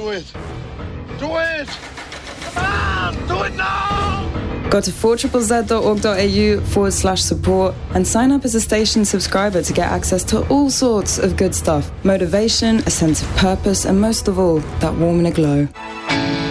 Do it. Do it. Come on, do it now. Go to 4ZZZ.org.au/support and sign up as a station subscriber to get access to all sorts of good stuff. Motivation, a sense of purpose, and most of all, that warm inner glow.